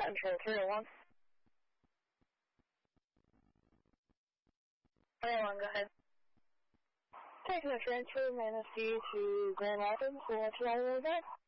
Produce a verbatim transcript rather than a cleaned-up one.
Control three oh one. three oh one, go ahead. Taking a transfer, Manistee to Grand Rapids, so what's wrong with that?